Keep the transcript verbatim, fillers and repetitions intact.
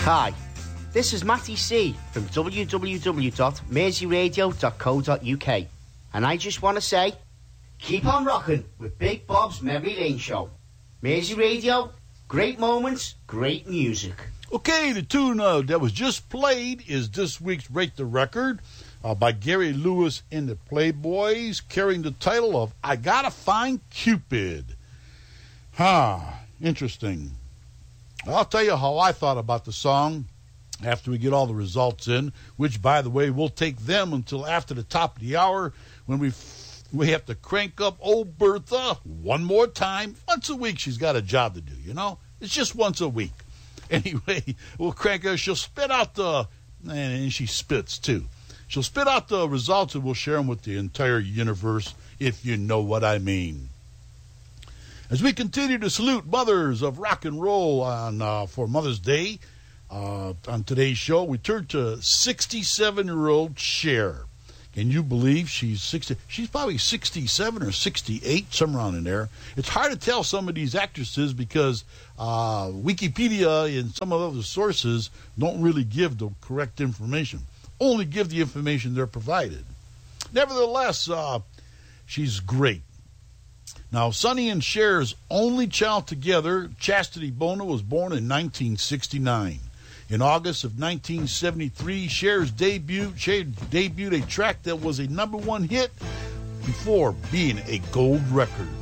Hi, this is Matty C from w w w dot mersey radio dot co dot u k, and I just want to say, keep on rocking with Big Bob's Memory Lane Show. Mersey Radio, great moments, great music. Okay, the tune uh, that was just played is this week's Rate the Record uh, by Gary Lewis and the Playboys, carrying the title of I Gotta Find Cupid. Huh, interesting. I'll tell you how I thought about the song after we get all the results in, which, by the way, we'll take them until after the top of the hour when we f- we have to crank up old Bertha one more time. Once a week she's got a job to do, you know? It's just once a week. Anyway, we'll crank her. She'll spit out the, and she spits too. She'll spit out the results and we'll share them with the entire universe, if you know what I mean. As we continue to salute mothers of rock and roll on uh, for Mother's Day, uh, on today's show, we turn to sixty-seven-year-old Cher. Can you believe she's sixty? She's probably sixty-seven or sixty-eight, somewhere around in there. It's hard to tell some of these actresses because uh, Wikipedia and some of the other sources don't really give the correct information. Only give the information they're provided. Nevertheless, uh, she's great. Now, Sonny and Cher's only child together, Chastity Bono, was born in nineteen sixty-nine. In August of nineteen seventy-three, Cher's debut, Cher debuted a track that was a number one hit before being a gold record.